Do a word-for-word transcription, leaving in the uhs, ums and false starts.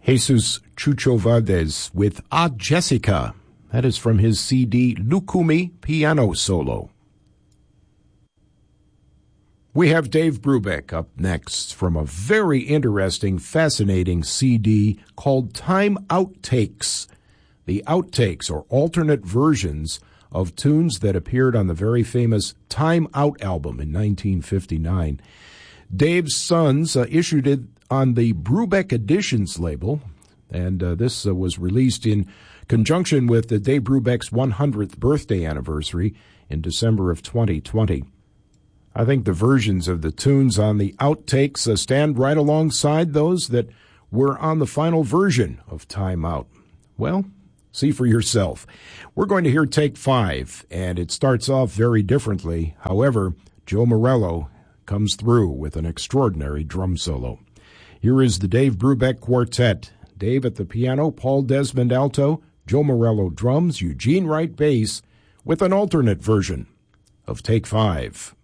Jesus Chucho Valdez with Ah Jessica. That is from his C D Lucumi Piano Solo. We have Dave Brubeck up next from a very interesting, fascinating C D called Time Outtakes. The outtakes, or alternate versions of tunes that appeared on the very famous Time Out album in nineteen fifty-nine. Dave's sons uh, issued it on the Brubeck Editions label, and uh, this uh, was released in conjunction with the Dave Brubeck's one hundredth birthday anniversary in December of twenty twenty. I think the versions of the tunes on the outtakes uh, stand right alongside those that were on the final version of Time Out. Well, see for yourself. We're going to hear Take Five, and it starts off very differently. However, Joe Morello comes through with an extraordinary drum solo. Here is the Dave Brubeck Quartet. Dave at the piano, Paul Desmond alto, Joe Morello drums, Eugene Wright bass, with an alternate version of Take Five.